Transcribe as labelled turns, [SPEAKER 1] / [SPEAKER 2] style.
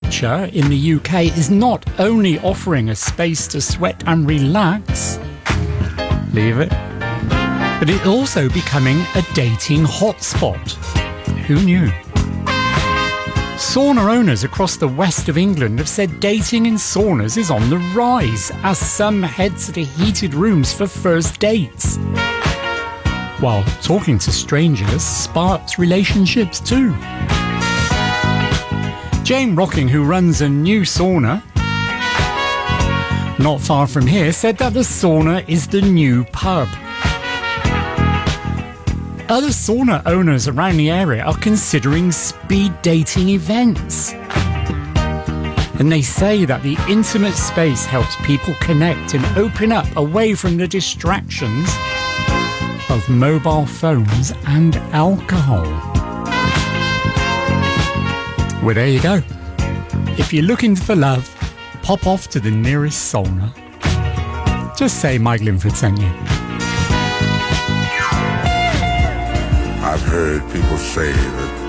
[SPEAKER 1] Culture in the UK is not only offering a space to sweat and relax, leave it, but it's also becoming a dating hotspot. Who knew? Sauna owners across the west of England have said dating in saunas is on the rise as some head to the heated rooms for first dates. While talking to strangers sparks relationships too. Jane Rocking, who runs a new sauna not far from here, said that the sauna is the new pub. Other sauna owners around the area are considering speed dating events. And they say that the intimate space helps people connect and open up away from the distractions of mobile phones and alcohol. Well, there you go. If you're looking for love, pop off to the nearest sauna. Just say Mike Linford sent you.
[SPEAKER 2] I've heard people say that